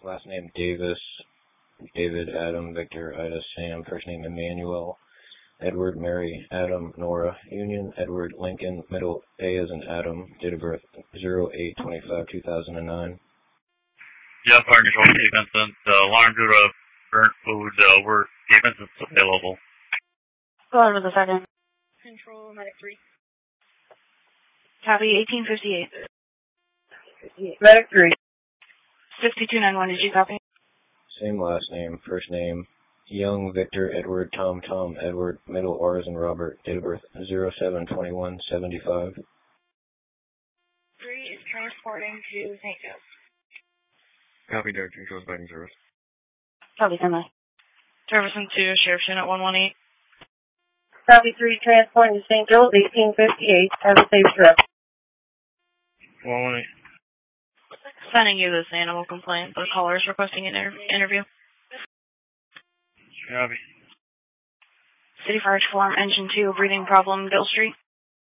Last name Davis. David, Adam, Victor, Ida, Sam. First name Emmanuel. Edward, Mary, Adam, Nora. Union, Edward, Lincoln. Middle, A as in Adam. Date of birth 08/25/2009. Yeah, fire control, Dave Vincent. Alarm due to burnt food. We're Dave Vincent's available. Go on with the second. Control, medic 3. Copy, 1858. Medic 3. 6291, did you copy? Same last name, first name Young, Victor, Edward, Tom, Edward, middle R as in Robert, date of birth 07/21/75. 3 is transporting to St. Joe. Copy, Derek Control's Biting Service. Copy, semi. Jefferson to Sheriff's Unit 118. Copy 3, transporting to St. Joe, 1858. Have a safe trip. 118. Sending you this animal complaint. The caller is requesting an interview. Copy. City Fire Alarm Engine 2, breathing problem, Bill Street.